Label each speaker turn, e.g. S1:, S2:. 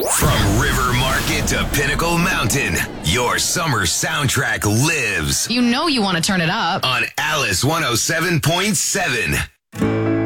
S1: From River Market to Pinnacle Mountain, your summer soundtrack lives.
S2: You know you want to turn it up.
S1: On Alice 107.7.